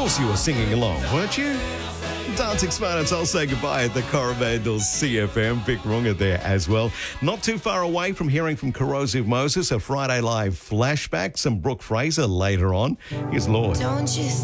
course you were singing along, weren't you? Dancing Smarts, I'll say goodbye at the Coromandel CFM. Vic Runga there as well. Not too far away from hearing from Corrosive Moses, a Friday Live flashback, some Brooke Fraser later on. Here's Lord. Don't you